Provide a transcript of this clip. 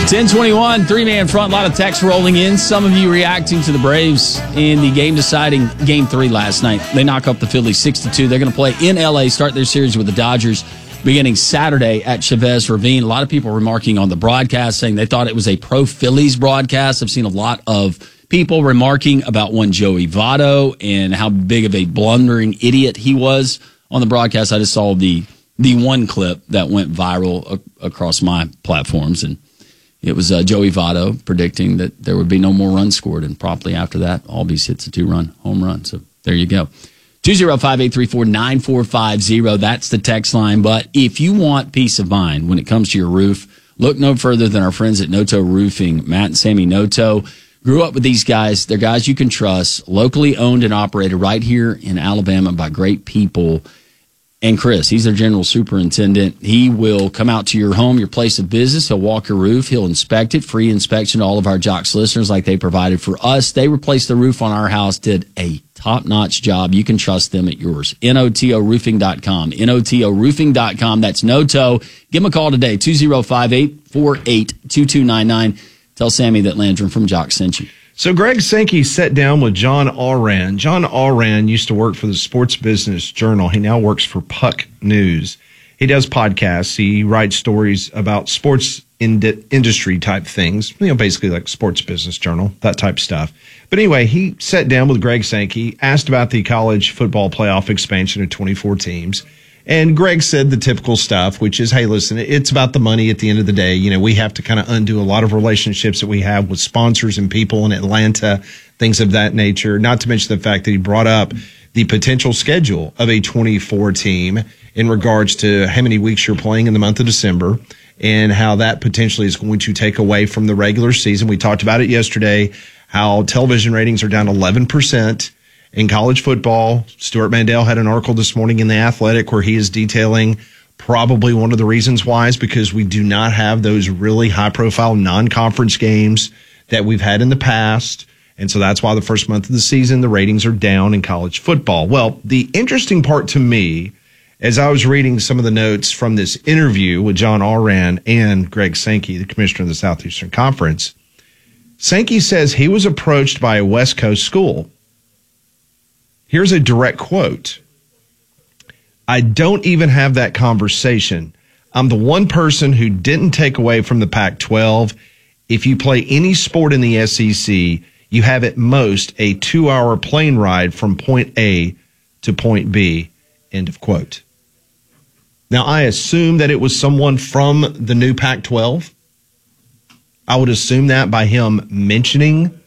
10:21, three-man front, a lot of text rolling in. Some of you reacting to the Braves in the game-deciding Game 3 last night. They knock off the Phillies 6-2. They're going to play in L.A., start their series with the Dodgers beginning Saturday at Chavez Ravine. A lot of people remarking on the broadcast, saying they thought it was a pro-Phillies broadcast. I've seen a lot of people remarking about one Joey Votto and how big of a blundering idiot he was on the broadcast. I just saw the one clip that went viral across my platforms, and it was Joey Votto predicting that there would be no more runs scored, and promptly after that, Albies hits a 2-run home run. So there you go. 205-834-9450. That's the text line. But if you want peace of mind when it comes to your roof, look no further than our friends at Noto Roofing. Matt and Sammy Noto grew up with these guys. They're guys you can trust, locally owned and operated right here in Alabama by great people. And Chris, he's their general superintendent. He will come out to your home, your place of business. He'll walk your roof. He'll inspect it. Free inspection to all of our Jocks listeners like they provided for us. They replaced the roof on our house, did a top-notch job. You can trust them at yours. NOTOroofing.com. NOTOroofing.com. That's Noto. Give them a call today, 205-848-2299. Tell Sammy that Landrum from Jocks sent you. So Greg Sankey sat down with John Allran. John Allran used to work for the Sports Business Journal. He now works for Puck News. He does podcasts. He writes stories about sports industry type things, basically like Sports Business Journal, that type stuff. But anyway, he sat down with Greg Sankey, asked about the college football playoff expansion of 24 teams. And Greg said the typical stuff, which is, hey, listen, it's about the money at the end of the day. We have to kind of undo a lot of relationships that we have with sponsors and people in Atlanta, things of that nature, not to mention the fact that he brought up the potential schedule of a 24 team in regards to how many weeks you're playing in the month of December and how that potentially is going to take away from the regular season. We talked about it yesterday, how television ratings are down 11%. In college football. Stuart Mandel had an article this morning in The Athletic where he is detailing probably one of the reasons why is because we do not have those really high-profile non-conference games that we've had in the past. And so that's why the first month of the season, the ratings are down in college football. Well, the interesting part to me, as I was reading some of the notes from this interview with John Allran and Greg Sankey, the commissioner of the Southeastern Conference, Sankey says he was approached by a West Coast school. Here's a direct quote. I don't even have that conversation. I'm the one person who didn't take away from the Pac-12. If you play any sport in the SEC, you have at most a 2-hour plane ride from point A to point B. End of quote. Now, I assume that it was someone from the new Pac-12. I would assume that by him mentioning